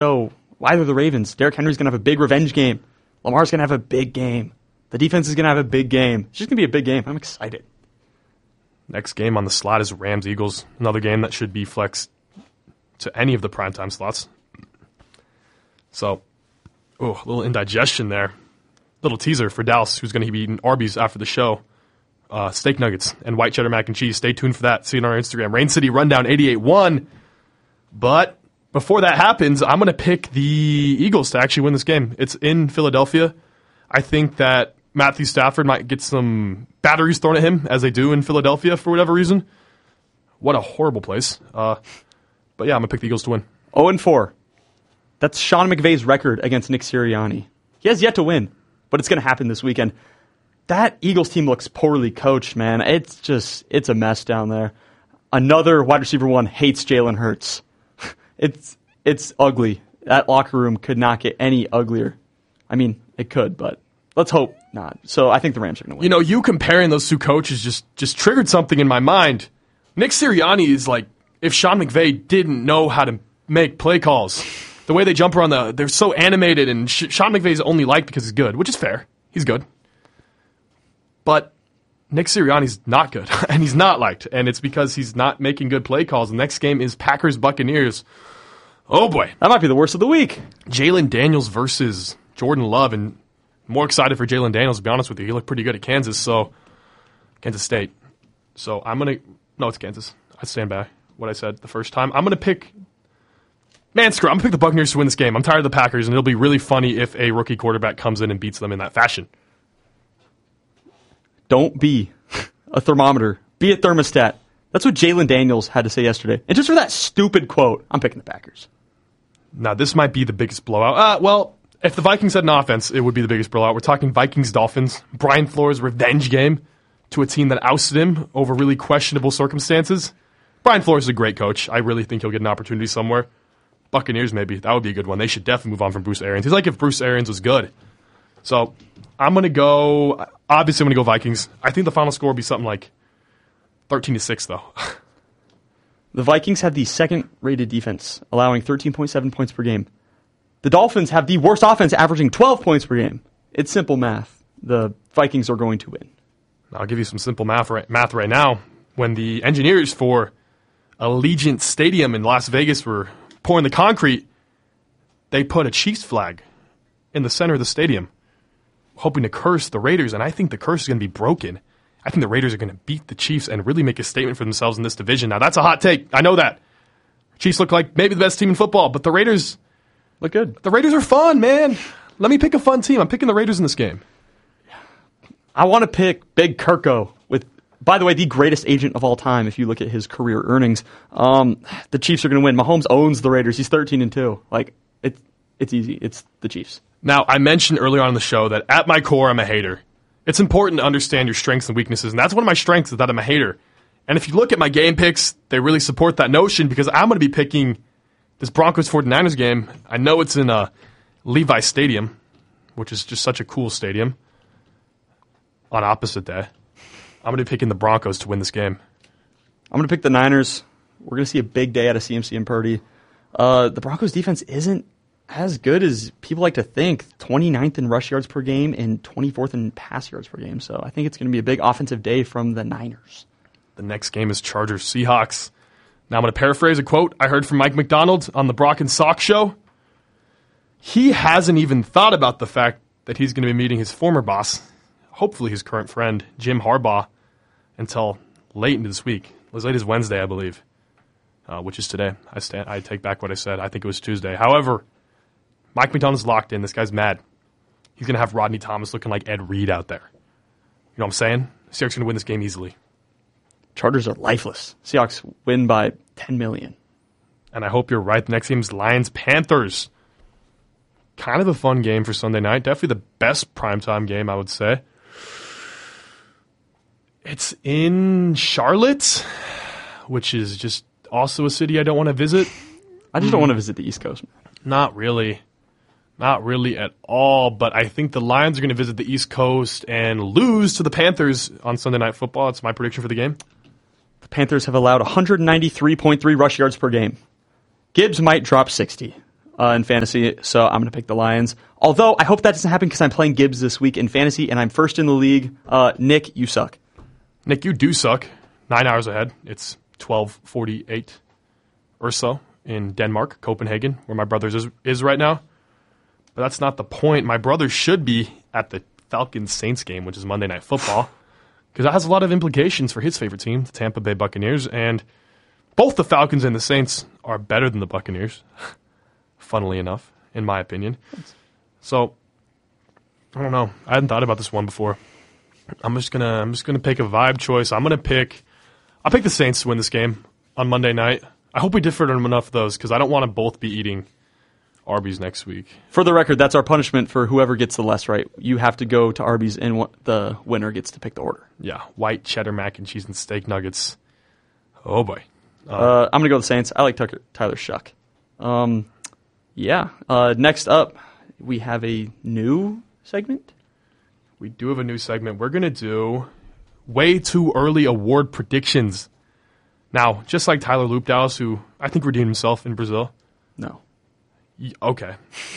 So either the Ravens. Derrick Henry's going to have a big revenge game. Lamar's going to have a big game. The defense is going to have a big game. It's just going to be a big game. I'm excited. Next game on the slot is Rams-Eagles. Another game that should be flexed to any of the primetime slots. So, a little indigestion there. Little teaser for Dallas, who's going to be eating Arby's after the show. Steak nuggets and white cheddar mac and cheese. Stay tuned for that. See you on our Instagram. Rain City Rundown 88-1. But before that happens, I'm going to pick the Eagles to actually win this game. It's in Philadelphia. I think that Matthew Stafford might get some batteries thrown at him, as they do in Philadelphia for whatever reason. What a horrible place. But yeah, I'm going to pick the Eagles to win. 0-4. That's Sean McVay's record against Nick Sirianni. He has yet to win, but it's going to happen this weekend. That Eagles team looks poorly coached, man. It's a mess down there. Another wide receiver one hates Jalen Hurts. It's ugly. That locker room could not get any uglier. I mean, it could, but let's hope not. So I think the Rams are going to win. You know, you comparing those two coaches just triggered something in my mind. Nick Sirianni is like if Sean McVay didn't know how to make play calls. The way they jump around, they're so animated, and Sean McVay's only liked because he's good, which is fair. He's good. But Nick Sirianni's not good, and he's not liked, and it's because he's not making good play calls. The next game is Packers-Buccaneers. Oh, boy. That might be the worst of the week. Jalen Daniels versus Jordan Love, and more excited for Jalen Daniels, to be honest with you. He looked pretty good at Kansas State. So I'm going to... No, it's Kansas. I stand by what I said the first time. I'm going to pick... Man, screw it. I'm going to pick the Buccaneers to win this game. I'm tired of the Packers, and it'll be really funny if a rookie quarterback comes in and beats them in that fashion. Don't be a thermometer. Be a thermostat. That's what Jalen Daniels had to say yesterday. And just for that stupid quote, I'm picking the Packers. Now, this might be the biggest blowout. Well, if the Vikings had an offense, it would be the biggest blowout. We're talking Vikings-Dolphins. Brian Flores' revenge game to a team that ousted him over really questionable circumstances. Brian Flores is a great coach. I really think he'll get an opportunity somewhere. Buccaneers, maybe. That would be a good one. They should definitely move on from Bruce Arians. He's like if Bruce Arians was good. So I'm going to go... Obviously, I'm going to go Vikings. I think the final score will be something like 13-6, though. The Vikings have the second-rated defense, allowing 13.7 points per game. The Dolphins have the worst offense, averaging 12 points per game. It's simple math. The Vikings are going to win. I'll give you some simple math right now. When the engineers for Allegiant Stadium in Las Vegas were pouring the concrete, they put a Chiefs flag in the center of the stadium, hoping to curse the Raiders, and I think the curse is going to be broken. I think the Raiders are going to beat the Chiefs and really make a statement for themselves in this division. Now, that's a hot take. I know that. Chiefs look like maybe the best team in football, but the Raiders look good. The Raiders are fun, man. Let me pick a fun team. I'm picking the Raiders in this game. I want to pick Big Kirko with, by the way, the greatest agent of all time if you look at his career earnings. The Chiefs are going to win. Mahomes owns the Raiders. He's 13-2. Like, it's easy. It's the Chiefs. Now, I mentioned earlier on in the show that at my core, I'm a hater. It's important to understand your strengths and weaknesses, and that's one of my strengths is that I'm a hater. And if you look at my game picks, they really support that notion because I'm going to be picking this Broncos 49ers game. I know it's in Levi Stadium, which is just such a cool stadium, on opposite day. I'm going to be picking the Broncos to win this game. I'm going to pick the Niners. We're going to see a big day out of CMC and Purdy. The Broncos defense isn't as good as people like to think. 29th in rush yards per game and 24th in pass yards per game. So I think it's going to be a big offensive day from the Niners. The next game is Chargers-Seahawks. Now I'm going to paraphrase a quote I heard from Mike McDonald on the Brock and Sock show. He hasn't even thought about the fact that he's going to be meeting his former boss, hopefully his current friend, Jim Harbaugh, until late into this week. As late as Wednesday, I believe, which is today. I take back what I said. I think it was Tuesday. However, Mike McDonald's locked in. This guy's mad. He's going to have Rodney Thomas looking like Ed Reed out there. You know what I'm saying? Seahawks going to win this game easily. Chargers are lifeless. Seahawks win by 10 million. And I hope you're right. The next game is Lions-Panthers. Kind of a fun game for Sunday night. Definitely the best primetime game, I would say. It's in Charlotte, which is just also a city I don't want to visit. I just don't want to visit the East Coast. Not really. Not really at all, but I think the Lions are going to visit the East Coast and lose to the Panthers on Sunday Night Football. That's my prediction for the game. The Panthers have allowed 193.3 rush yards per game. Gibbs might drop 60. in fantasy, so I'm going to pick the Lions. Although, I hope that doesn't happen because I'm playing Gibbs this week in fantasy, and I'm first in the league. Nick, you suck. Nick, you do suck. 9 hours ahead. It's 12:48 or so in Denmark, Copenhagen, where my brother is right now. But that's not the point. My brother should be at the Falcons-Saints game, which is Monday Night Football, because that has a lot of implications for his favorite team, the Tampa Bay Buccaneers, and both the Falcons and the Saints are better than the Buccaneers, funnily enough, in my opinion. So, I don't know. I hadn't thought about this one before. I'm just gonna pick a vibe choice. I'll pick the Saints to win this game on Monday night. I hope we differed on enough of those because I don't want to both be eating Arby's next week. For the record, that's our punishment for whoever gets the less right. You have to go to Arby's, and the winner gets to pick the order. Yeah, white cheddar mac and cheese and steak nuggets. Oh boy. I'm gonna go with the Saints. I like Tyler Shuck. Next up, we have a new segment. We do have a new segment. We're going to do way too early award predictions. Now, just like Tyler Loopdals, who I think redeemed himself in Brazil. No. Okay.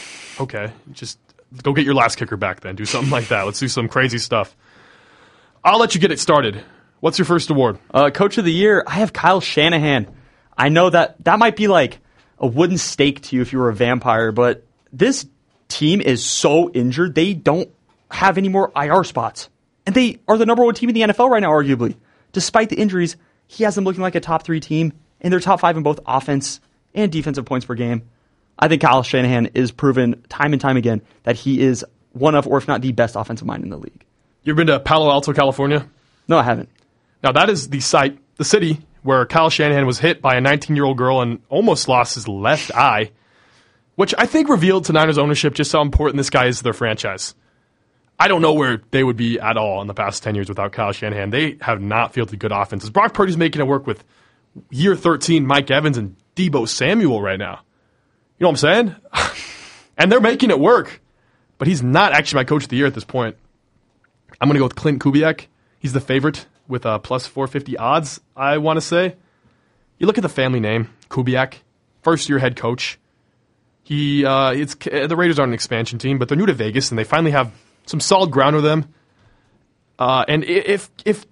Just go get your last kicker back then. Do something like that. Let's do some crazy stuff. I'll let you get it started. What's your first award? Coach of the Year, I have Kyle Shanahan. I know that might be like a wooden stake to you if you were a vampire, but this team is so injured, they don't have any more IR spots. And they are the number one team in the NFL right now, arguably. Despite the injuries, he has them looking like a top 3 team, and they're top 5 in both offense and defensive points per game. I think Kyle Shanahan is proven time and time again that he is one of, or if not the best offensive mind in the league. You ever been to Palo Alto, California? No, I haven't. Now, that is the city where Kyle Shanahan was hit by a 19-year-old girl and almost lost his left eye, which I think revealed to Niners ownership just how important this guy is to their franchise. I don't know where they would be at all in the past 10 years without Kyle Shanahan. They have not fielded good offenses. Brock Purdy's making it work with year 13 Mike Evans and Deebo Samuel right now. You know what I'm saying? And they're making it work. But he's not actually my coach of the year at this point. I'm going to go with Clint Kubiak. He's the favorite with plus 450 odds, I want to say. You look at the family name, Kubiak, first-year head coach. The Raiders aren't an expansion team, but they're new to Vegas, and they finally have some solid ground with them. And if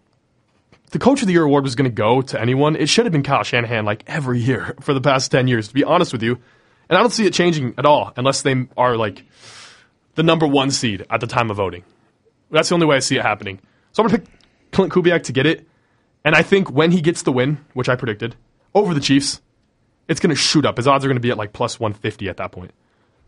the Coach of the Year award was going to go to anyone, it should have been Kyle Shanahan like every year for the past 10 years, to be honest with you. And I don't see it changing at all unless they are like the number 1 seed at the time of voting. That's the only way I see it happening. So I'm going to pick Clint Kubiak to get it. And I think when he gets the win, which I predicted, over the Chiefs, it's going to shoot up. His odds are going to be at like plus 150 at that point.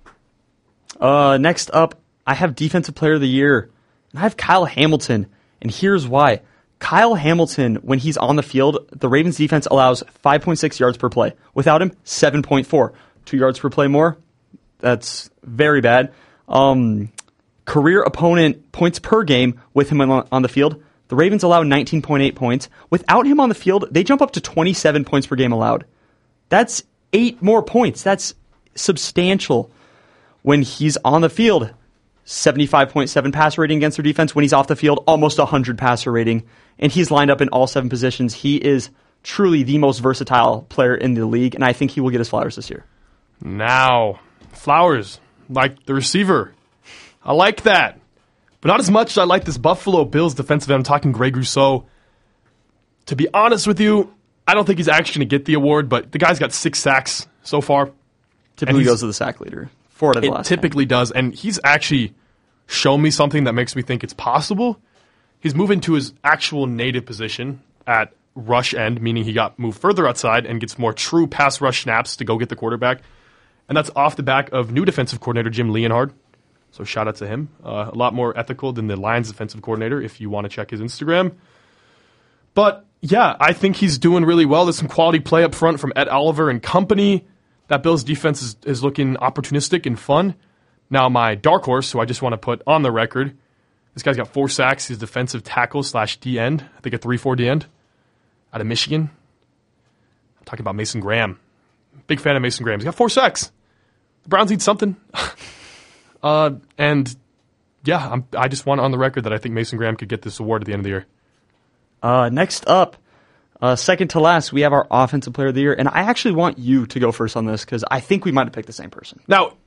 Next up, I have Defensive Player of the Year. And I have Kyle Hamilton. And here's why. Kyle Hamilton, when he's on the field, the Ravens defense allows 5.6 yards per play. Without him, 7.4. 2 yards per play more. That's very bad. Career opponent points per game with him on the field. The Ravens allow 19.8 points. Without him on the field, they jump up to 27 points per game allowed. That's 8 more points. That's substantial. When he's on the field, 75.7 passer rating against their defense. When he's off the field, almost 100 passer rating. And he's lined up in all 7 positions. He is truly the most versatile player in the league, and I think he will get his flowers this year. Now, flowers, like the receiver. I like that. But not as much as I like this Buffalo Bills defensive end. I'm talking Greg Rousseau. To be honest with you, I don't think he's actually going to get the award, but the guy's got 6 sacks so far. Typically goes to the sack leader. 4 out of the last 10. Typically does, and he's actually shown me something that makes me think it's possible. He's moving to his actual native position at rush end, meaning he got moved further outside and gets more true pass rush snaps to go get the quarterback. And that's off the back of new defensive coordinator Jim Leonhard. So shout out to him. A lot more ethical than the Lions defensive coordinator if you want to check his Instagram. But yeah, I think he's doing really well. There's some quality play up front from Ed Oliver and company. That Bills defense is looking opportunistic and fun. Now my dark horse, who I just want to put on the record, this guy's got 4 sacks. He's defensive tackle / D-end. I think a 3-4 D-end out of Michigan. I'm talking about Mason Graham. Big fan of Mason Graham. He's got 4 sacks. The Browns need something. And yeah, I just want on the record that I think Mason Graham could get this award at the end of the year. Next up, Second to last, we have our offensive player of the year, and I actually want you to go first on this because I think we might have picked the same person. Now,